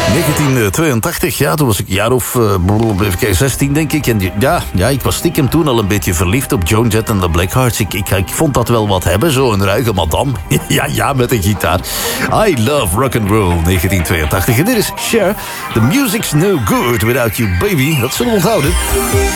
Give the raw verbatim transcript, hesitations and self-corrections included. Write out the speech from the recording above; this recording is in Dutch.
negentien tweeëntachtig, ja, toen was ik een jaar of uh, even kijken, zestien, denk ik. En ja, ja, ik was stiekem toen al een beetje verliefd op Joan Jett en de Blackhearts. Ik, ik, ik vond dat wel wat hebben, zo een ruige madame. ja, ja, met een gitaar. I love rock and roll, negentien tweeëntachtig. En dit is Cher. The music's no good without you, baby. Dat zullen we onthouden.